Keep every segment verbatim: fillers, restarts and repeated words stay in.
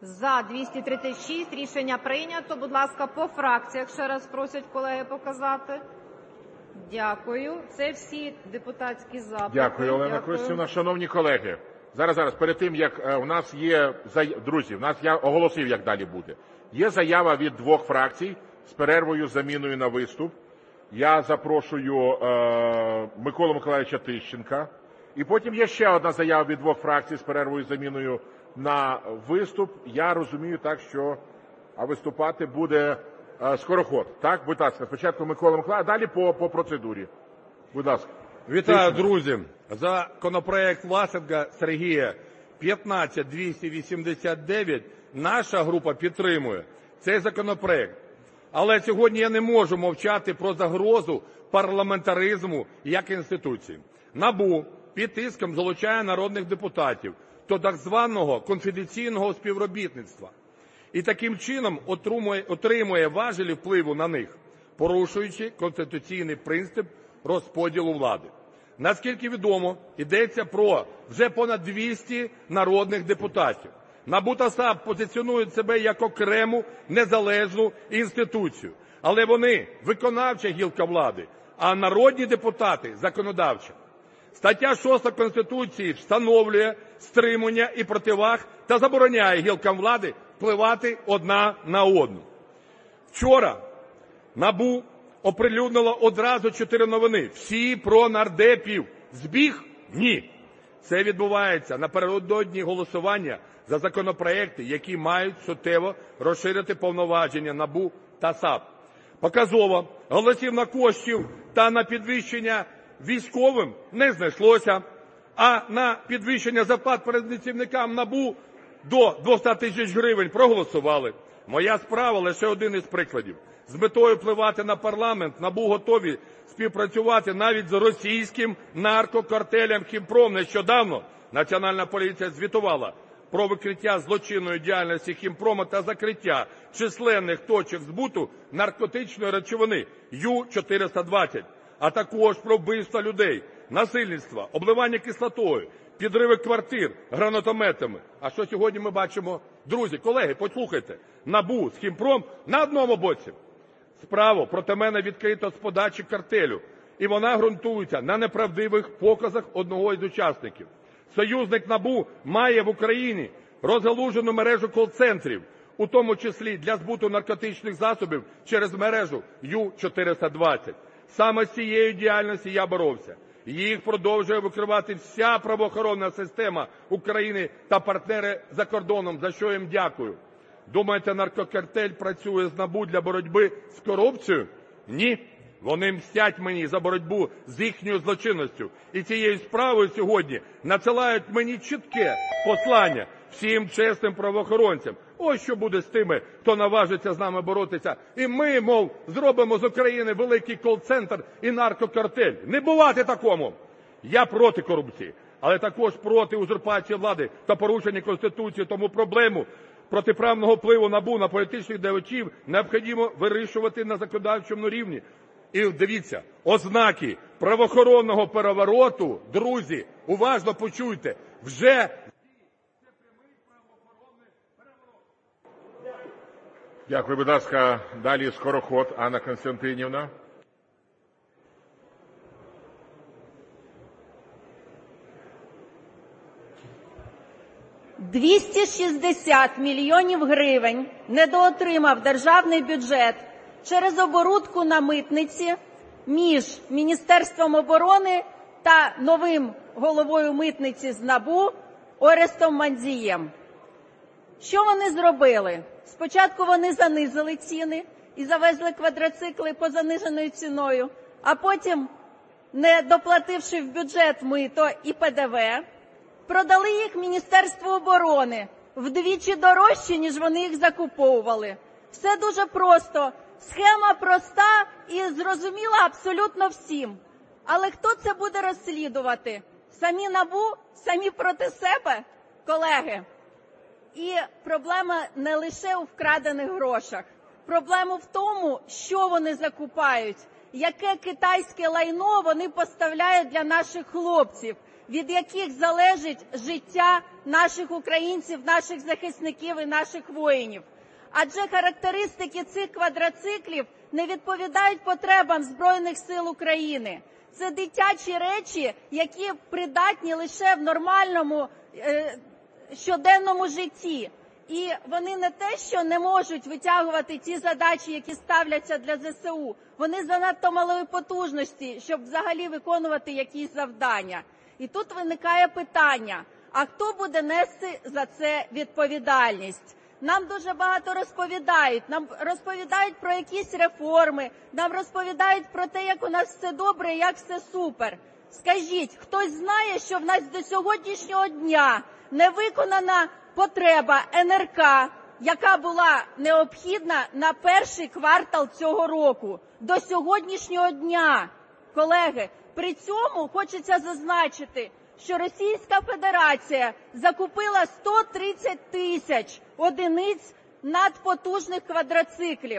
За двісті тридцять шість рішення прийнято. Будь ласка, по фракціях ще раз просять колеги показати. Дякую. Це всі депутатські запити. Дякую, Олена Костівна. Шановні колеги, зараз, зараз, перед тим, як у нас є, друзі, у нас, я оголосив, як далі буде. Є заява від двох фракцій з перервою, з заміною на виступ. Я запрошую е, Миколу Миколайовича Тищенка. І потім є ще одна заява від двох фракцій з перервою, з заміною на виступ. Я розумію так, що виступати буде е, Скороход. Так, будь ласка, спочатку Микола Миколайович, а далі по, по процедурі. Будь ласка. Вітаю, друзі. Законопроект Власенка Сергія п'ятнадцять двісті вісімдесят дев'ять наша група підтримує цей законопроект. Але сьогодні я не можу мовчати про загрозу парламентаризму як інституції. НАБУ під тиском залучає народних депутатів до так званого конфіденційного співробітництва і таким чином отримує, отримує важелі впливу на них, порушуючи конституційний принцип розподілу влади. Наскільки відомо, йдеться про вже понад двісті народних депутатів. НАБУ та САП позиціонують себе як окрему незалежну інституцію, але вони виконавча гілка влади, а народні депутати – законодавча. Стаття шоста Конституції встановлює стримування і противаг та забороняє гілкам влади впливати одна на одну. Вчора НАБУ оприлюднило одразу чотири новини. Всі про нардепів. Збіг? Ні. Це відбувається напередодні голосування за законопроекти, які мають суттєво розширити повноваження НАБУ та САП. Показово голосів на коштів та на підвищення військовим не знайшлося, а на підвищення зарплат працівникам НАБУ до двохсот тисяч гривень проголосували. Моя справа – лише один із прикладів. З метою впливати на парламент НАБУ готові співпрацювати навіть з російським наркокартелем «Хімпром». Нещодавно Національна поліція звітувала про викриття злочинної діяльності «Хімпрома» та закриття численних точок збуту наркотичної речовини Ю чотириста двадцять, а також про вбивства людей, насильництва, обливання кислотою, підриви квартир гранатометами. А що сьогодні ми бачимо? Друзі, колеги, послухайте, НАБУ з «Хімпром» на одному боці. Справу проти мене відкрито з подачі картелю, і вона ґрунтується на неправдивих показах одного із учасників. Союзник НАБУ має в Україні розгалужену мережу кол-центрів, у тому числі для збуту наркотичних засобів через мережу Ю чотириста двадцять. Саме з цією діяльністю я боровся. Їх продовжує викривати вся правоохоронна система України та партнери за кордоном, за що їм дякую. Думаєте, наркокартель працює з НАБУ для боротьби з корупцією? Ні. Вони мстять мені за боротьбу з їхньою злочинністю. І цією справою сьогодні надсилають мені чітке послання всім чесним правоохоронцям. Ось що буде з тими, хто наважиться з нами боротися. І ми, мов, зробимо з України великий кол-центр і наркокартель. Не бувати такому. Я проти корупції, але також проти узурпації влади та порушення Конституції. Тому проблему протиправного впливу НАБУ на політичних діячів необхідно вирішувати на законодавчому рівні. І дивіться, ознаки правоохоронного перевороту, друзі, уважно почуйте, вже... Дякую, будь ласка. Далі Скороход Анна Костянтинівна. двісті шістдесят мільйонів гривень недоотримав державний бюджет через оборудку на митниці між Міністерством оборони та новим головою митниці з НАБУ Орестом Мандзієм. Що вони зробили? Спочатку вони занизили ціни і завезли квадроцикли по заниженою ціною, а потім, не доплативши в бюджет мито і Пе Де Ве, продали їх Міністерству оборони вдвічі дорожче, ніж вони їх закуповували. Все дуже просто. Схема проста і зрозуміла абсолютно всім. Але хто це буде розслідувати? Самі НАБУ? Самі проти себе? Колеги, і проблема не лише у вкрадених грошах. Проблема в тому, що вони закупають, яке китайське лайно вони поставляють для наших хлопців. від яких залежить життя наших українців, наших захисників і наших воїнів. Адже характеристики цих квадроциклів не відповідають потребам Збройних сил України. Це дитячі речі, які придатні лише в нормальному е, щоденному житті. І вони не те, що не можуть витягувати ті задачі, які ставляться для зе се у, вони занадто малої потужності, щоб взагалі виконувати якісь завдання. І тут виникає питання, а хто буде нести за це відповідальність? Нам дуже багато розповідають, нам розповідають про якісь реформи, нам розповідають про те, як у нас все добре, як все супер. Скажіть, хтось знає, що в нас до сьогоднішнього дня не виконана потреба ен ер ка, яка була необхідна на перший квартал цього року? До сьогоднішнього дня, колеги, при цьому хочеться зазначити, що Російська Федерація закупила сто тридцять тисяч одиниць надпотужних квадроциклів.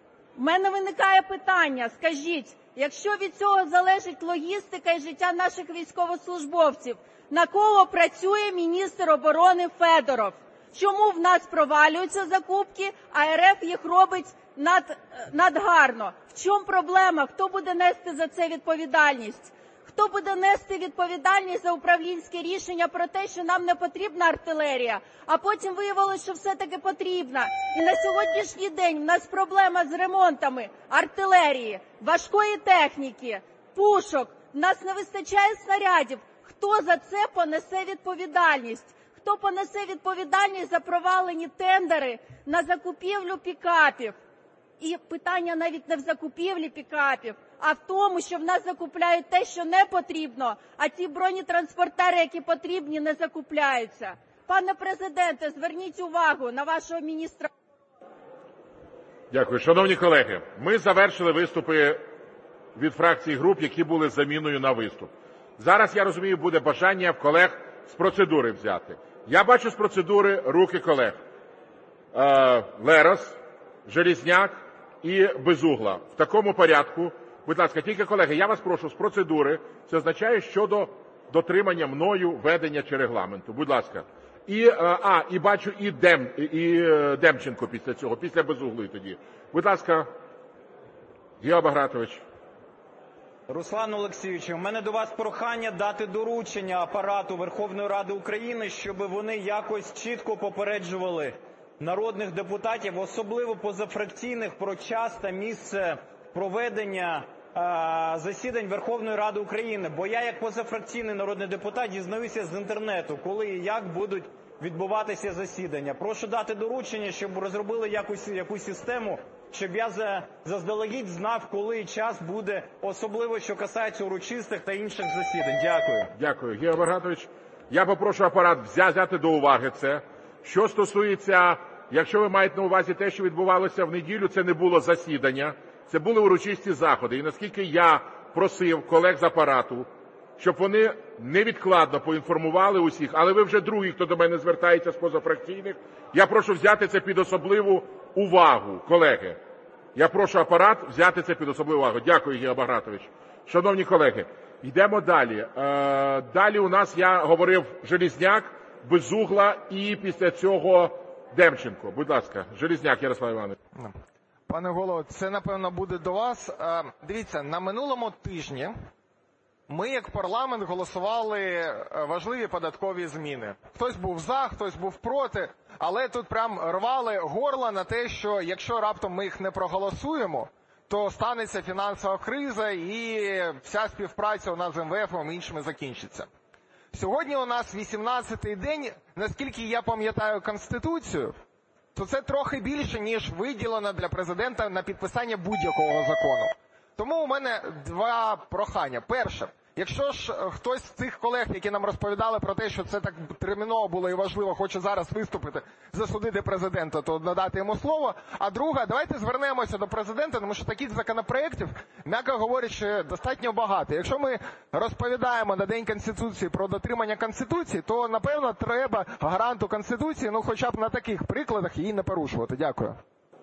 У мене виникає питання, скажіть, якщо від цього залежить логістика і життя наших військовослужбовців, на кого працює міністр оборони Федоров? Чому в нас провалюються закупки, а ер еф їх робить над, надгарно? В чому проблема? Хто буде нести за це відповідальність? Хто буде нести відповідальність за управлінське рішення про те, що нам не потрібна артилерія, а потім виявилося, що все-таки потрібна. І на сьогоднішній день в нас проблема з ремонтами артилерії, важкої техніки, пушок, в нас не вистачає снарядів. Хто за це понесе відповідальність? Хто понесе відповідальність за провалені тендери на закупівлю пікапів? І питання навіть не в закупівлі пікапів, а в тому, що в нас закупляють те, що не потрібно, а ті бронетранспортери, які потрібні, не закупляються. Пане президенте, зверніть увагу на вашого міністра. Дякую. Шановні колеги, ми завершили виступи від фракцій і груп, які були заміною на виступ. Зараз, я розумію, буде бажання в колег з процедури взяти. Я бачу з процедури руки колег. Е, Лерос, Железняк і Безугла. В такому порядку. Будь ласка, тільки, колеги, я вас прошу, з процедури. Це означає щодо дотримання мною ведення чи регламенту. Будь ласка. І, а, і бачу і, Дем, і Демченко після цього, після Безугли тоді. Будь ласка, Гео Багратович. Руслан Олексійович, у мене до вас прохання дати доручення Апарату Верховної Ради України, щоб вони якось чітко попереджували народних депутатів, особливо позафракційних, про час та місце проведення е, засідань Верховної Ради України. Бо я, як позафракційний народний депутат, дізнаюся з інтернету, коли і як будуть відбуватися засідання. Прошу дати доручення, щоб розробили якусь, якусь систему, щоб я за, заздалегідь знав, коли і час буде, особливо, що касається урочистих та інших засідань. Дякую. Дякую. Гео Багратович, я попрошу Апарат взяти до уваги це. Що стосується, якщо ви маєте на увазі те, що відбувалося в неділю, це не було засідання, це були урочисті заходи. І наскільки я просив колег з Апарату, щоб вони невідкладно поінформували усіх, але ви вже другий, хто до мене звертається з позафракційних, я прошу взяти це під особливу увагу, колеги. Я прошу Апарат взяти це під особливу увагу. Дякую, Гео Багратович. Шановні колеги, йдемо далі. Е, далі у нас, я говорив, Железняк, Безугла і після цього Демченко. Будь ласка, Железняк Ярослав Іванович. Пане Голово, це, напевно, буде до вас. Дивіться, на минулому тижні ми, як парламент, голосували важливі податкові зміни. Хтось був за, хтось був проти, але тут прям рвали горло на те, що якщо раптом ми їх не проголосуємо, то станеться фінансова криза і вся співпраця у нас з ем ве ефом і іншими закінчиться. Сьогодні у нас вісімнадцятий день, наскільки я пам'ятаю Конституцію, то це трохи більше, ніж виділено для президента на підписання будь-якого закону. Тому у мене два прохання. Перше, якщо ж хтось з цих колег, які нам розповідали про те, що це так терміново було і важливо, хоче зараз виступити, засудити президента, то надати йому слово. А друге, давайте звернемося до президента, тому що таких законопроєктів, м'яко говорячи, достатньо багато. Якщо ми розповідаємо на День Конституції про дотримання Конституції, то, напевно, треба гаранту Конституції, ну, хоча б на таких прикладах її не порушувати. Дякую.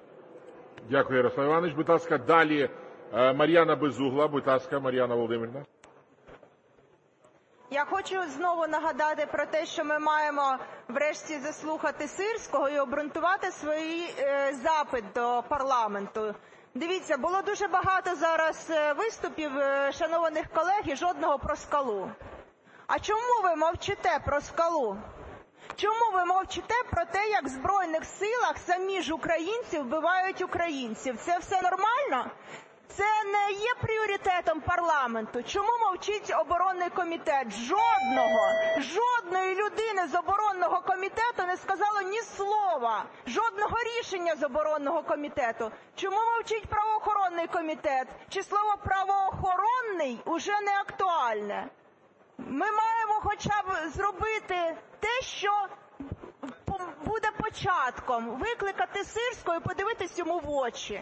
Дякую, Ярослав Іванович. Будь ласка, далі Мар'яна Безугла. Будь ласка, Мар'яна Володимирівна. Я хочу знову нагадати про те, що ми маємо врешті заслухати Сирського і обґрунтувати свій е, запит до парламенту. Дивіться, було дуже багато зараз виступів е, шанованих колег і жодного про скалу. А чому ви мовчите про скалу? Чому ви мовчите про те, як в Збройних силах самі ж українці вбивають українців? Це все нормально? Це не є пріоритетом парламенту. Чому мовчить оборонний комітет? Жодного, жодної людини з оборонного комітету не сказало ні слова. Жодного рішення з оборонного комітету. Чому мовчить правоохоронний комітет? Чи слово правоохоронний уже не актуальне? Ми маємо хоча б зробити те, що буде початком. Викликати Сирського і подивитись йому в очі.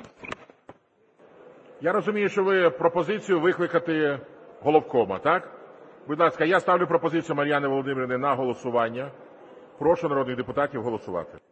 Я розумію, що ви пропозицію викликати головкома, так? Будь ласка, я ставлю пропозицію Мар'яни Володимирівни на голосування. Прошу народних депутатів голосувати.